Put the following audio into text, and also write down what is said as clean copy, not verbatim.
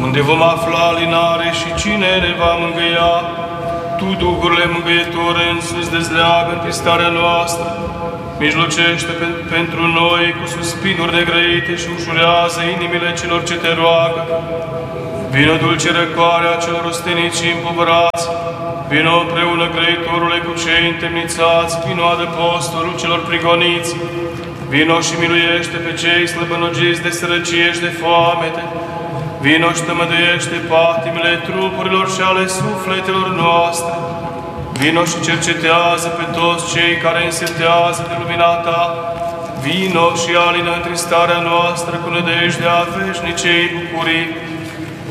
unde vom afla alinare și cine ne va mângâia. Tu, Duhurile Mângâietor, însuți dezleagă întristarea noastră, mijlocește pentru noi cu suspinuri negrăite și ușurează inimile celor ce te roagă. Vino, dulce răcoarea celor osteniți și împovărați, vino împreună, Grăitorule, cu cei întemnițați, vino adăpostul celor prigoniți, vino și miluiește pe cei slăbănogiți de sărăcie și de foamete, vino și tămăduiește patimile trupurilor și ale sufletelor noastre, vino și cercetează pe toți cei care însetează de lumina Ta, vino și alină întristarea noastră cu nădejdea veșnicei bucurii.